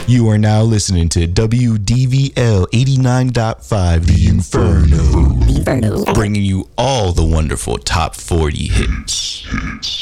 You are now listening to WDVL 89.5, The Inferno. Bringing you all the wonderful top 40 hits.